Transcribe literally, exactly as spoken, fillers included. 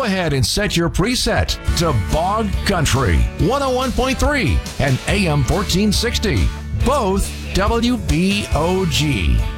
ahead and set your preset to Bog Country one oh one point three and A M fourteen sixty, both W B O G.